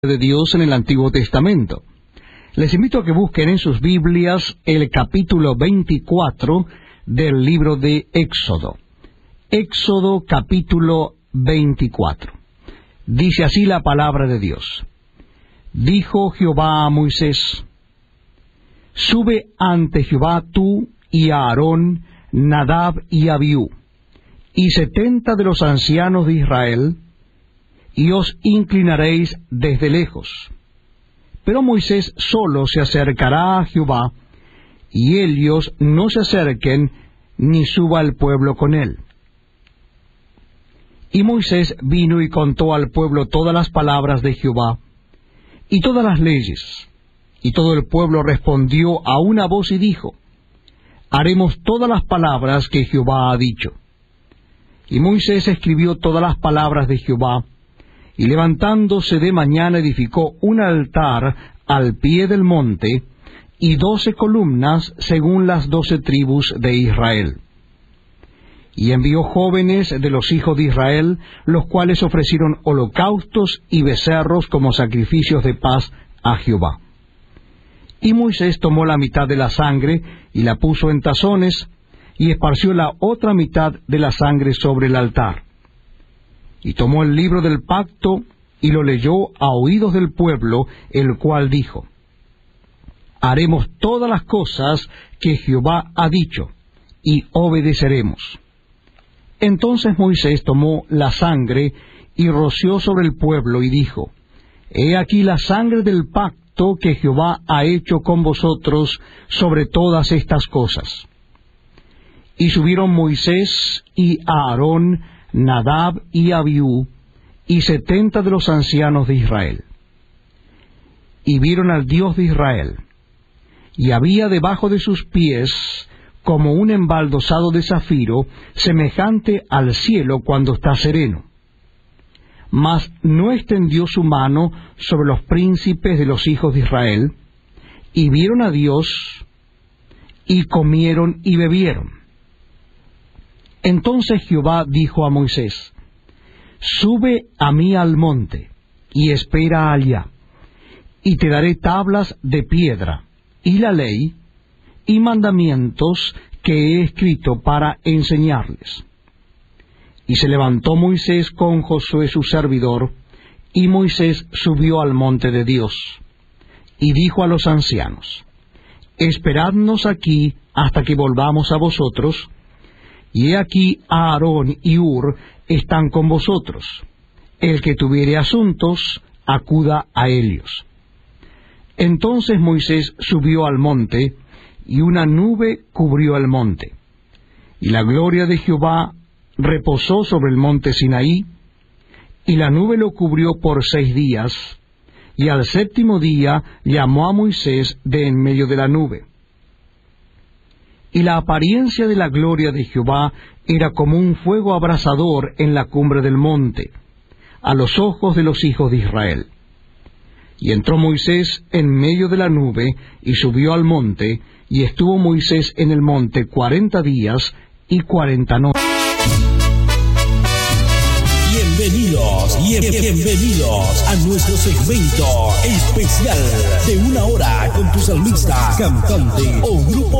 de Dios en el Antiguo Testamento. Les invito a que busquen en sus Biblias el capítulo 24 del libro de Éxodo. Éxodo capítulo 24. Dice así la palabra de Dios. Dijo Jehová a Moisés: Sube ante Jehová tú y Aarón, Nadab y Abiú, y 70 de los ancianos de Israel, y os inclinaréis desde lejos. Pero Moisés solo se acercará a Jehová, y ellos no se acerquen, ni suba el pueblo con él. Y Moisés vino y contó al pueblo todas las palabras de Jehová, y todas las leyes. Y todo el pueblo respondió a una voz y dijo: Haremos todas las palabras que Jehová ha dicho. Y Moisés escribió todas las palabras de Jehová, y levantándose de mañana edificó un altar al pie del monte, y 12 columnas según las 12 tribus de Israel. Y envió jóvenes de los hijos de Israel, los cuales ofrecieron holocaustos y becerros como sacrificios de paz a Jehová. Y Moisés tomó la mitad de la sangre, y la puso en tazones, y esparció la otra mitad de la sangre sobre el altar. Y tomó el libro del pacto, y lo leyó a oídos del pueblo, el cual dijo: Haremos todas las cosas que Jehová ha dicho, y obedeceremos. Entonces Moisés tomó la sangre, y roció sobre el pueblo, y dijo: He aquí la sangre del pacto que Jehová ha hecho con vosotros sobre todas estas cosas. Y subieron Moisés y Aarón, Nadab y Abiú, y 70 de los ancianos de Israel. Y vieron al Dios de Israel, y había debajo de sus pies como un embaldosado de zafiro, semejante al cielo cuando está sereno. Mas no extendió su mano sobre los príncipes de los hijos de Israel, y vieron a Dios, y comieron y bebieron. Entonces Jehová dijo a Moisés: Sube a mí al monte, y espera allá, y te daré tablas de piedra, y la ley, y mandamientos que he escrito para enseñarles. Y se levantó Moisés con Josué su servidor, y Moisés subió al monte de Dios, y dijo a los ancianos: Esperadnos aquí hasta que volvamos a vosotros, y he aquí Aarón y Hur están con vosotros. El que tuviere asuntos, acuda a ellos. Entonces Moisés subió al monte, y una nube cubrió el monte. Y la gloria de Jehová reposó sobre el monte Sinaí, y la nube lo cubrió por 6 días, y al 7º día llamó a Moisés de en medio de la nube. Y la apariencia de la gloria de Jehová era como un fuego abrasador en la cumbre del monte, a los ojos de los hijos de Israel. Y entró Moisés en medio de la nube, y subió al monte, y estuvo Moisés en el monte 40 días y 40 noches. Bienvenidos a nuestro segmento especial de 1 hora con tu salmista, cantante o grupo